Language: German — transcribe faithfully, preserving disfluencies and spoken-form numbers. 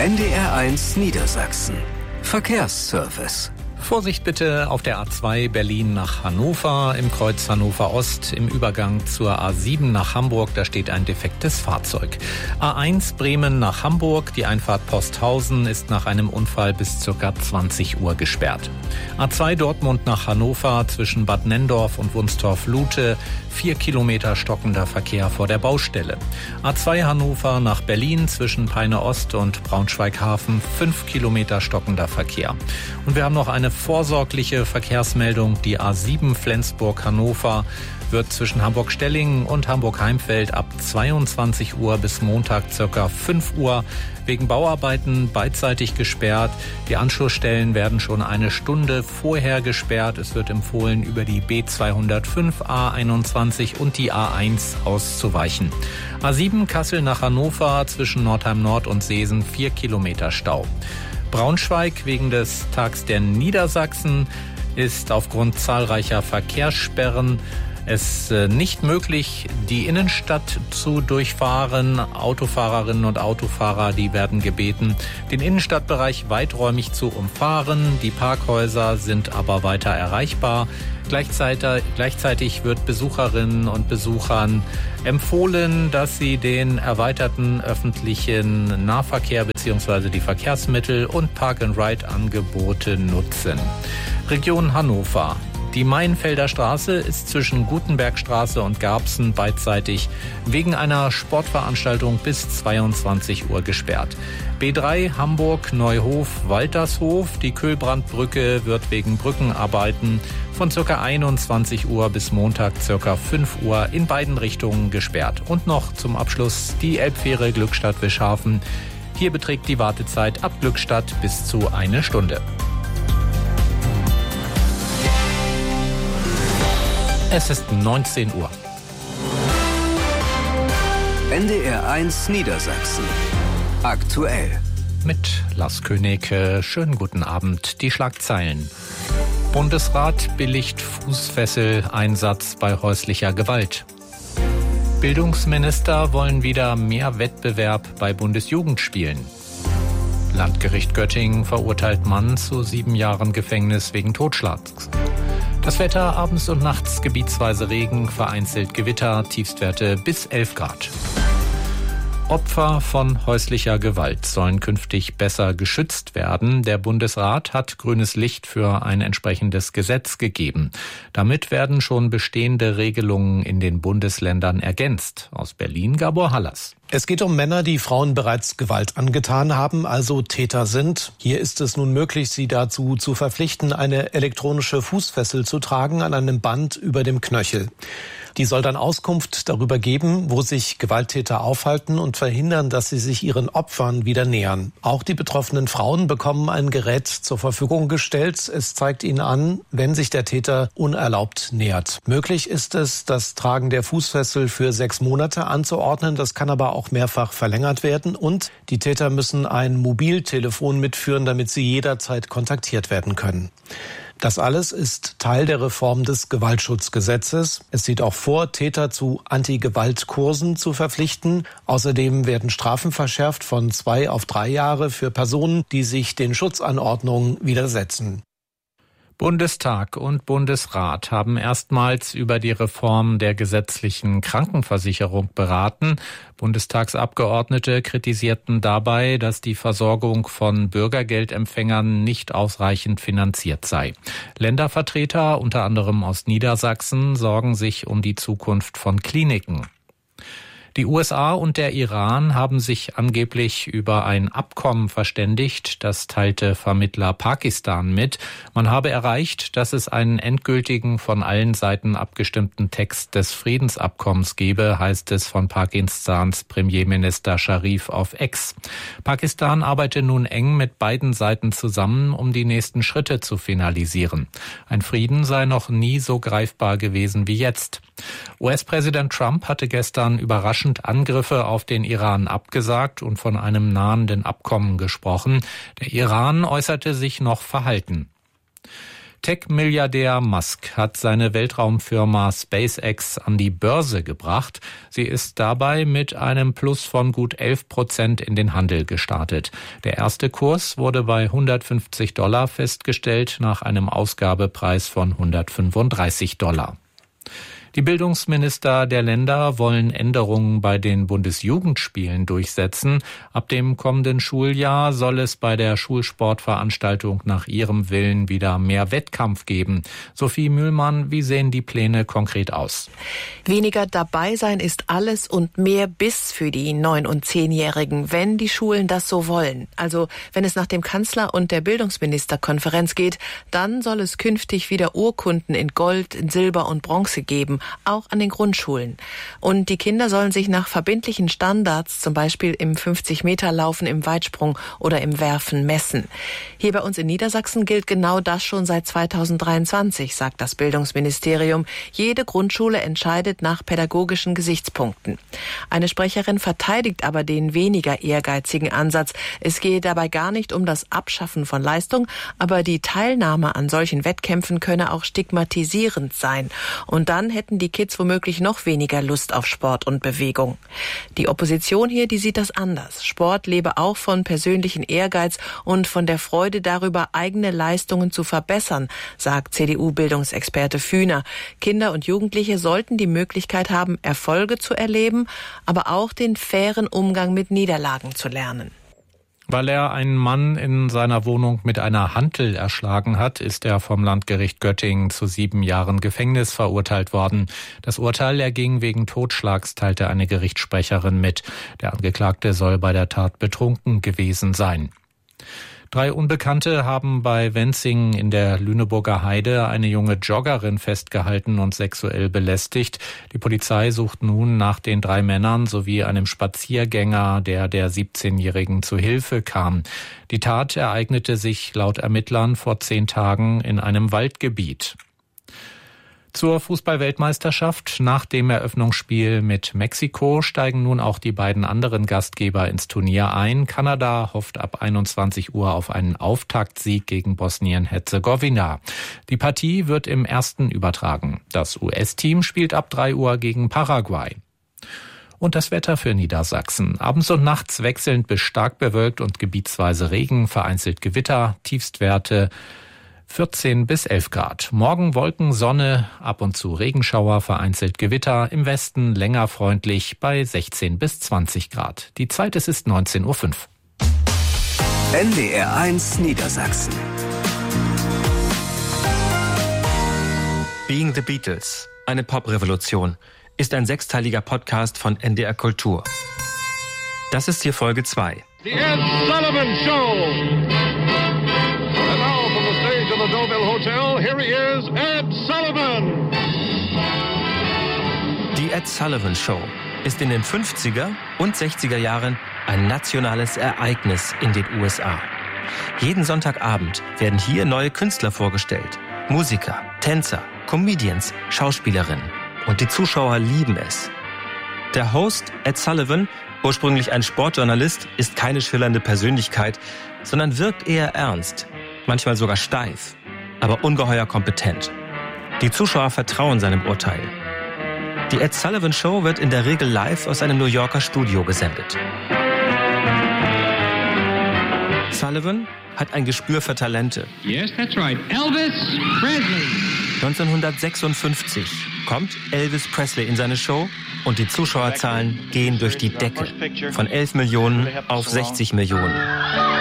N D R eins Niedersachsen. Verkehrsservice. Vorsicht bitte auf der A zwei Berlin nach Hannover, im Kreuz Hannover Ost, im Übergang zur A sieben nach Hamburg, da steht ein defektes Fahrzeug. A eins Bremen nach Hamburg, die Einfahrt Posthausen ist nach einem Unfall bis ca. zwanzig Uhr gesperrt. A zwei Dortmund nach Hannover, zwischen Bad Nenndorf und Wunstorf-Lute, vier Kilometer stockender Verkehr vor der Baustelle. A zwei Hannover nach Berlin, zwischen Peine Ost und Braunschweig-Hafen, fünf Kilometer stockender Verkehr. Und wir haben noch eine vorsorgliche Verkehrsmeldung. Die A sieben Flensburg-Hannover wird zwischen Hamburg-Stellingen und Hamburg-Heimfeld ab zweiundzwanzig Uhr bis Montag ca. fünf Uhr wegen Bauarbeiten beidseitig gesperrt. Die Anschlussstellen werden schon eine Stunde vorher gesperrt. Es wird empfohlen, über die B zweihundertfünf, A einundzwanzig und die A eins auszuweichen. A sieben Kassel nach Hannover, zwischen Nordheim Nord und Seesen, vier Kilometer Stau. Braunschweig wegen des Tags der Niedersachsen ist aufgrund zahlreicher Verkehrssperren es nicht möglich, die Innenstadt zu durchfahren. Autofahrerinnen und Autofahrer, die werden gebeten, den Innenstadtbereich weiträumig zu umfahren. Die Parkhäuser sind aber weiter erreichbar. Gleichzeitig, gleichzeitig wird Besucherinnen und Besuchern empfohlen, dass sie den erweiterten öffentlichen Nahverkehr bzw. die Verkehrsmittel und Park-and-Ride-Angebote nutzen. Region Hannover. Die Mainfelder Straße ist zwischen Gutenbergstraße und Garbsen beidseitig wegen einer Sportveranstaltung bis zweiundzwanzig Uhr gesperrt. B drei Hamburg Neuhof Waltershof. Die Köhlbrandbrücke wird wegen Brückenarbeiten von ca. einundzwanzig Uhr bis Montag ca. fünf Uhr in beiden Richtungen gesperrt. Und noch zum Abschluss die Elbfähre Glückstadt-Wischhafen. Hier beträgt die Wartezeit ab Glückstadt bis zu eine Stunde. Es ist neunzehn Uhr. N D R eins Niedersachsen. Aktuell. Mit Lars König. Schönen guten Abend. Die Schlagzeilen. Bundesrat billigt Fußfessel-Einsatz bei häuslicher Gewalt. Bildungsminister wollen wieder mehr Wettbewerb bei Bundesjugendspielen. Landgericht Göttingen verurteilt Mann zu sieben Jahren Gefängnis wegen Totschlags. Das Wetter, abends und nachts gebietsweise Regen, vereinzelt Gewitter, Tiefstwerte bis elf Grad. Opfer von häuslicher Gewalt sollen künftig besser geschützt werden. Der Bundesrat hat grünes Licht für ein entsprechendes Gesetz gegeben. Damit werden schon bestehende Regelungen in den Bundesländern ergänzt. Aus Berlin Gabor Hallas. Es geht um Männer, die Frauen bereits Gewalt angetan haben, also Täter sind. Hier ist es nun möglich, sie dazu zu verpflichten, eine elektronische Fußfessel zu tragen an einem Band über dem Knöchel. Die soll dann Auskunft darüber geben, wo sich Gewalttäter aufhalten und verhindern, dass sie sich ihren Opfern wieder nähern. Auch die betroffenen Frauen bekommen ein Gerät zur Verfügung gestellt. Es zeigt ihnen an, wenn sich der Täter unerlaubt nähert. Möglich ist es, das Tragen der Fußfessel für sechs Monate anzuordnen. Das kann aber auch mehrfach verlängert werden. Und die Täter müssen ein Mobiltelefon mitführen, damit sie jederzeit kontaktiert werden können. Das alles ist Teil der Reform des Gewaltschutzgesetzes. Es sieht auch vor, Täter zu Anti-Gewalt-Kursen zu verpflichten. Außerdem werden Strafen verschärft von zwei auf drei Jahre für Personen, die sich den Schutzanordnungen widersetzen. Bundestag und Bundesrat haben erstmals über die Reform der gesetzlichen Krankenversicherung beraten. Bundestagsabgeordnete kritisierten dabei, dass die Versorgung von Bürgergeldempfängern nicht ausreichend finanziert sei. Ländervertreter, unter anderem aus Niedersachsen, sorgen sich um die Zukunft von Kliniken. Die U S A und der Iran haben sich angeblich über ein Abkommen verständigt. Das teilte Vermittler Pakistan mit. Man habe erreicht, dass es einen endgültigen, von allen Seiten abgestimmten Text des Friedensabkommens gebe, heißt es von Pakistans Premierminister Sharif auf X. Pakistan arbeite nun eng mit beiden Seiten zusammen, um die nächsten Schritte zu finalisieren. Ein Frieden sei noch nie so greifbar gewesen wie jetzt. U S-Präsident Trump hatte gestern überraschend Angriffe auf den Iran abgesagt und von einem nahenden Abkommen gesprochen. Der Iran äußerte sich noch verhalten. Tech-Milliardär Musk hat seine Weltraumfirma SpaceX an die Börse gebracht. Sie ist dabei mit einem Plus von gut elf Prozent in den Handel gestartet. Der erste Kurs wurde bei hundertfünfzig Dollar festgestellt, nach einem Ausgabepreis von hundertfünfunddreißig Dollar. Die Bildungsminister der Länder wollen Änderungen bei den Bundesjugendspielen durchsetzen. Ab dem kommenden Schuljahr soll es bei der Schulsportveranstaltung nach ihrem Willen wieder mehr Wettkampf geben. Sophie Mühlmann, wie sehen die Pläne konkret aus? Weniger dabei sein ist alles und mehr Biss für die neun- und zehnjährigen, wenn die Schulen das so wollen. Also wenn es nach dem Kanzler und der Bildungsministerkonferenz geht, dann soll es künftig wieder Urkunden in Gold, in Silber und Bronze geben, auch an den Grundschulen. Und die Kinder sollen sich nach verbindlichen Standards, zum Beispiel im fünfzig-Meter-Laufen, im Weitsprung oder im Werfen, messen. Hier bei uns in Niedersachsen gilt genau das schon seit zweitausenddreiundzwanzig, sagt das Bildungsministerium. Jede Grundschule entscheidet nach pädagogischen Gesichtspunkten. Eine Sprecherin verteidigt aber den weniger ehrgeizigen Ansatz. Es gehe dabei gar nicht um das Abschaffen von Leistung, aber die Teilnahme an solchen Wettkämpfen könne auch stigmatisierend sein. Und dann hätten die Kids womöglich noch weniger Lust auf Sport und Bewegung. Die Opposition hier, die sieht das anders. Sport lebe auch von persönlichen Ehrgeiz und von der Freude darüber, eigene Leistungen zu verbessern, sagt C D U-Bildungsexperte Fühner. Kinder und Jugendliche sollten die Möglichkeit haben, Erfolge zu erleben, aber auch den fairen Umgang mit Niederlagen zu lernen. Weil er einen Mann in seiner Wohnung mit einer Hantel erschlagen hat, ist er vom Landgericht Göttingen zu sieben Jahren Gefängnis verurteilt worden. Das Urteil erging wegen Totschlags, teilte eine Gerichtssprecherin mit. Der Angeklagte soll bei der Tat betrunken gewesen sein. Drei Unbekannte haben bei Wenzingen in der Lüneburger Heide eine junge Joggerin festgehalten und sexuell belästigt. Die Polizei sucht nun nach den drei Männern sowie einem Spaziergänger, der der siebzehnjährigen zu Hilfe kam. Die Tat ereignete sich laut Ermittlern vor zehn Tagen in einem Waldgebiet. Zur Fußball-Weltmeisterschaft. Nach dem Eröffnungsspiel mit Mexiko steigen nun auch die beiden anderen Gastgeber ins Turnier ein. Kanada hofft ab einundzwanzig Uhr auf einen Auftaktsieg gegen Bosnien-Herzegowina. Die Partie wird im ersten übertragen. Das U S-Team spielt ab drei Uhr gegen Paraguay. Und das Wetter für Niedersachsen. Abends und nachts wechselnd bis stark bewölkt und gebietsweise Regen, vereinzelt Gewitter, Tiefstwerte vierzehn bis elf Grad. Morgen Wolken, Sonne, ab und zu Regenschauer, vereinzelt Gewitter. Im Westen länger freundlich bei sechzehn bis zwanzig Grad. Die Zeit, es ist neunzehn Uhr fünf. N D R eins Niedersachsen. Being the Beatles, eine Pop-Revolution, ist ein sechsteiliger Podcast von N D R Kultur. Das ist hier Folge zwei. The Ed Sullivan Show. And now from the stage of the Deauville Hotel, here he is, Ed Sullivan. Die Ed Sullivan Show ist in den fünfziger und sechziger Jahren ein nationales Ereignis in den U S A. Jeden Sonntagabend werden hier neue Künstler vorgestellt. Musiker, Tänzer, Comedians, Schauspielerinnen. Und die Zuschauer lieben es. Der Host, Ed Sullivan, ursprünglich ein Sportjournalist, ist keine schillernde Persönlichkeit, sondern wirkt eher ernst, manchmal sogar steif, aber ungeheuer kompetent. Die Zuschauer vertrauen seinem Urteil. Die Ed Sullivan Show wird in der Regel live aus einem New Yorker Studio gesendet. Sullivan hat ein Gespür für Talente. Yes, that's right. Elvis Presley. neunzehnhundertsechsundfünfzig kommt Elvis Presley in seine Show und die Zuschauerzahlen gehen durch die Decke. Von elf Millionen auf sechzig Millionen.